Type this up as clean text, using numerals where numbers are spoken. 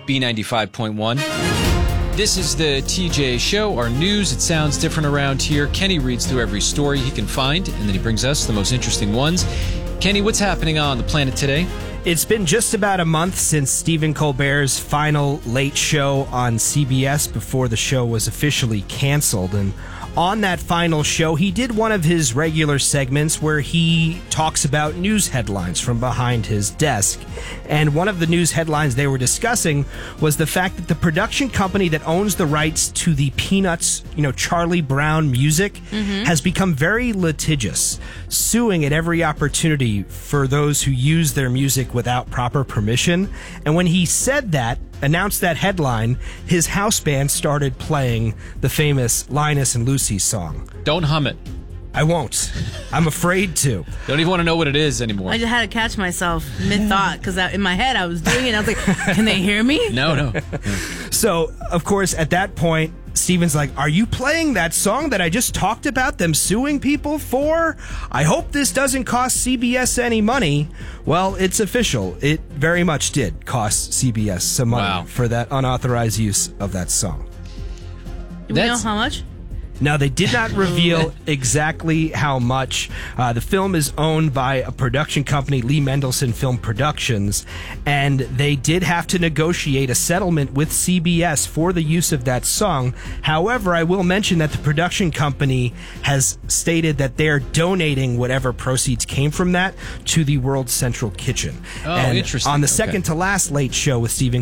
B95.1. This is the TJ Show, our news. It sounds different around here. Kenny reads through every story he can find, and then he brings us the most interesting ones. Kenny, what's happening on the planet today? It's been just about a month since Stephen Colbert's final late show on CBS before the show was officially canceled. And on that final show, he did one of his regular segments where he talks about news headlines from behind his desk. And one of the news headlines they were discussing was the fact that the production company that owns the rights to the Peanuts, Charlie Brown music has become very litigious, suing at every opportunity for those who use their music without proper permission. And when he said that, announced that headline, his house band started playing the famous Linus and Lucy song. Don't hum it. I won't. I'm afraid to. Don't even want to know what it is anymore. I just had to catch myself mid-thought because in my head I was doing it and I was like, can they hear me? No. So, of course, at that point, Steven's like, are you playing that song that I just talked about them suing people for? I hope this doesn't cost CBS any money. Well, it's official. It very much did cost CBS some money for that unauthorized use of that song. Do we know how much? Now, they did not reveal exactly how much. The film is owned by a production company, Lee Mendelson Film Productions, and they did have to negotiate a settlement with CBS for the use of that song. However, I will mention that the production company has stated that they're donating whatever proceeds came from that to the World Central Kitchen. Oh, interesting. On the second to last late show with Stephen